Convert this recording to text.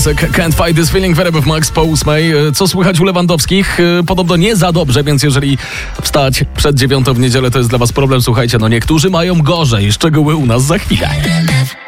Klasyk Can't Fight This Feeling w RMF Max po 8. Co słychać u Lewandowskich? Podobno nie za dobrze, więc jeżeli wstać przed 9 w niedzielę to jest dla was problem, słuchajcie, niektórzy mają gorzej. Szczegóły u nas za chwilę.